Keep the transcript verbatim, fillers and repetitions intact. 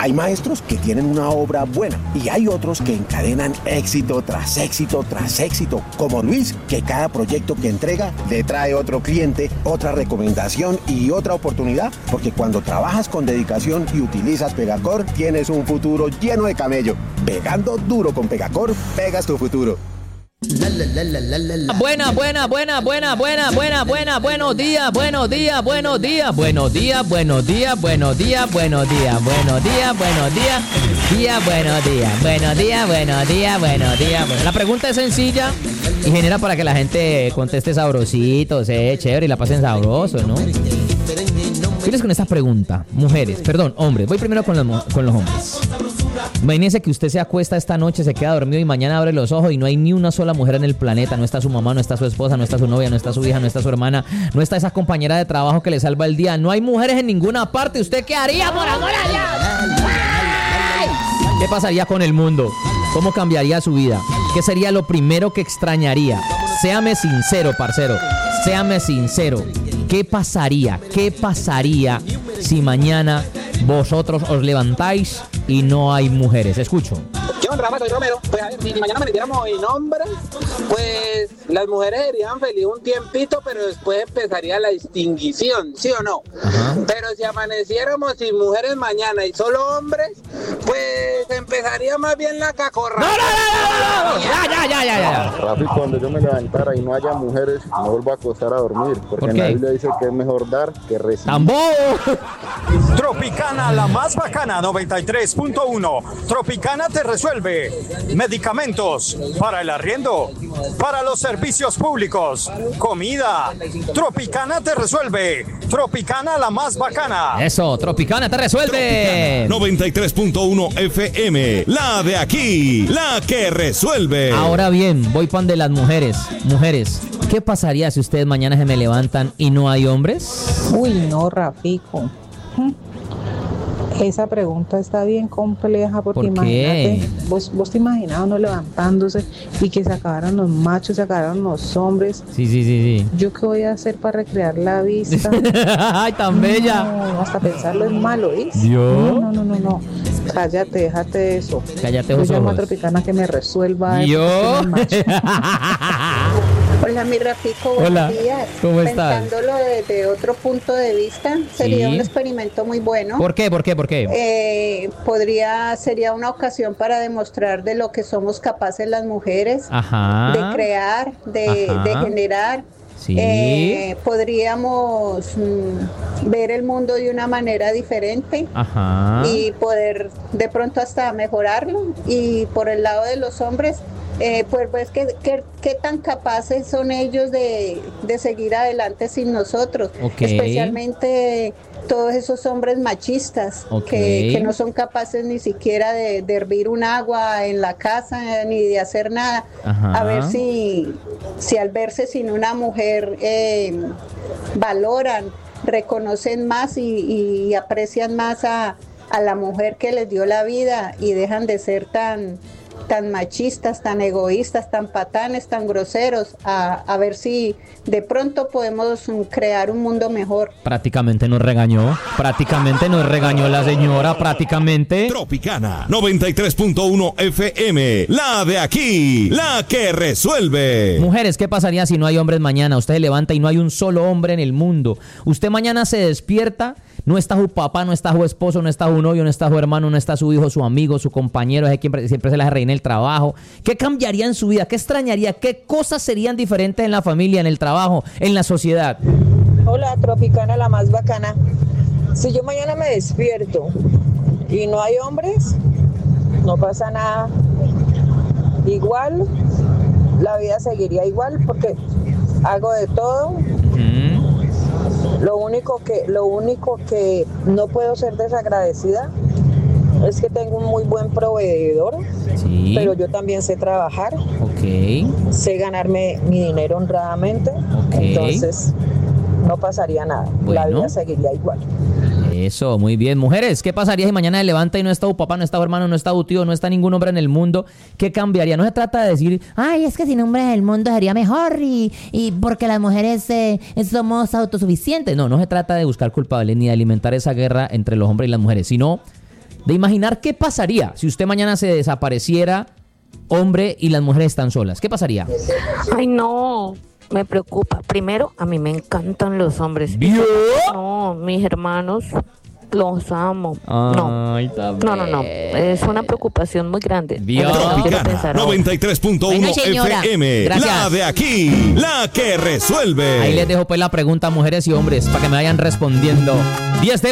Hay maestros que tienen una obra buena y hay otros que encadenan éxito tras éxito tras éxito, como Luis, que cada proyecto que entrega le trae otro cliente, otra recomendación y otra oportunidad, porque cuando trabajas con dedicación y utilizas Pegacor, tienes un futuro lleno de camello. Pegando duro con Pegacor, pegas tu futuro. La, la, la, la, la, la, la. Buena, buena, buena, buena, buena, buena, buena, buenos días, buenos días, buenos días, buenos días, buenos días, buenos días, buenos días, buenos días, buenos días, día, buenos días, buenos días, buenos días, buenos días. La pregunta es sencilla y genera para que la gente conteste sabrosito, sea chévere y la pasen sabroso, ¿no? ¿Quieres con esta pregunta? Mujeres, perdón, hombres. Voy primero con los, con los hombres. Imagínese que usted se acuesta esta noche, se queda dormido y mañana abre los ojos y no hay ni una sola mujer en el planeta. No está su mamá, no está su esposa, no está su novia, no está su hija, no está su hermana, no está esa compañera de trabajo que le salva el día. No hay mujeres en ninguna parte. ¿Usted qué haría, por amor a Dios? ¡Ay! ¿Qué pasaría con el mundo? ¿Cómo cambiaría su vida? ¿Qué sería lo primero que extrañaría? Séame sincero, parcero. Séame sincero. ¿Qué pasaría? ¿Qué pasaría si mañana vosotros os levantáis y no hay mujeres? Escucho. ¿Qué onda, Rafa? Soy Romero. Pues a ver, si mañana me metiéramos en hombres, pues las mujeres serían felices un tiempito, pero después empezaría la extinguición, ¿sí o no? Ajá. Pero si amaneciéramos sin mujeres mañana y solo hombres, pues empezaría más bien la cacorra. ¡No, no, no, no, no! ¡Ya, ya, ya, ya, ya! Rafi, cuando yo me levantara y no haya mujeres, me vuelvo a acostar a dormir, porque ¿por en la Biblia dice que es mejor dar que recibir. ¡Tambo! Tropicana, la más bacana, noventa y tres punto uno. Tropicana te resuelve. Medicamentos para el arriendo, para los servicios públicos, comida. Tropicana te resuelve. Tropicana, la más bacana. Eso, Tropicana te resuelve. Tropicana, noventa y tres punto uno F M, la de aquí, la que resuelve. Ahora bien, voy pan de las mujeres. Mujeres, ¿qué pasaría si ustedes mañana se me levantan y no hay hombres? Uy, no, Rafico. Esa pregunta está bien compleja porque ¿por qué? Imagínate, vos, vos te imaginas uno levantándose y que se acabaran los machos, se acabaran los hombres. Sí, sí, sí, sí. ¿Yo qué voy a hacer para recrear la vista? ¡Ay, tan bella! No, hasta pensarlo es malo, ¿viste? ¿Yo? No, no, no, no. Cállate, déjate de eso. Cállate, Yo llamo a Tropicana que me resuelva. ¿Yo? Hola, mi Rafico, buenos Hola, días. ¿cómo estás? Pensándolo desde otro punto de vista, sería ¿sí? un experimento muy bueno. ¿Por qué? ¿Por qué? ¿Por qué? Eh, podría, sería una ocasión para demostrar de lo que somos capaces las mujeres, ajá, de crear, de, de generar. Sí. Eh, podríamos mm, ver el mundo de una manera diferente, ajá, y poder de pronto hasta mejorarlo. Y por el lado de los hombres, Eh, pues, pues ¿qué, qué, qué tan capaces son ellos de, de seguir adelante sin nosotros, okay, especialmente todos esos hombres machistas, okay, que, que no son capaces ni siquiera de, de hervir un agua en la casa, ni de hacer nada. Ajá. A ver si, si al verse sin una mujer eh, valoran, reconocen más y, y aprecian más a, a la mujer que les dio la vida y dejan de ser tan tan machistas, tan egoístas, tan patanes, tan groseros, a, a ver si de pronto podemos crear un mundo mejor. Prácticamente nos regañó, prácticamente nos regañó la señora, prácticamente. Tropicana, noventa y tres punto uno F M, la de aquí, la que resuelve. Mujeres, ¿qué pasaría si no hay hombres mañana? Usted se levanta y no hay un solo hombre en el mundo. Usted mañana se despierta, no está su papá, no está su esposo, no está su novio, no está su hermano, no está su hijo, su amigo, su compañero, es quien siempre se la reina el trabajo. ¿Qué cambiaría en su vida? ¿Qué extrañaría? ¿Qué cosas serían diferentes en la familia, en el trabajo, en la sociedad? Hola, Tropicana, la más bacana. Si yo mañana me despierto y no hay hombres, no pasa nada. Igual, la vida seguiría igual porque hago de todo. Uh-huh. Lo único que, lo único que no puedo ser desagradecida es que tengo un muy buen proveedor, sí, pero yo también sé trabajar, okay, sé ganarme mi dinero honradamente, okay, entonces no pasaría nada, bueno, la vida seguiría igual. Eso, muy bien. Mujeres, ¿qué pasaría si mañana se levanta y no está tu papá, no está tu hermano, no está tu tío, no está ningún hombre en el mundo? ¿Qué cambiaría? No se trata de decir, ay, es que sin hombres en el mundo sería mejor y, y porque las mujeres eh, somos autosuficientes. No, no se trata de buscar culpables ni de alimentar esa guerra entre los hombres y las mujeres, sino de imaginar qué pasaría si usted mañana se desapareciera, hombre, y las mujeres están solas. ¿Qué pasaría? Ay, no, me preocupa. Primero, a mí me encantan los hombres. ¿Vio? No, mis hermanos, los amo. No, Ay, no, no, no. Es una preocupación muy grande. ¿Vio? noventa y tres punto uno bueno, F M. Gracias. La de aquí, la que resuelve. Ahí les dejo pues la pregunta, mujeres y hombres, para que me vayan respondiendo. diez de